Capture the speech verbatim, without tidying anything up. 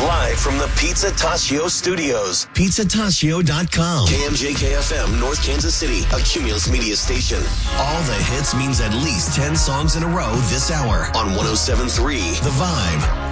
Live from the Pizza Tacio Studios. pizza tacio dot com. K M J K F M, North Kansas City, a Cumulus Media station. All the hits means at least ten songs in a row this hour on one oh seven point three The Vibe.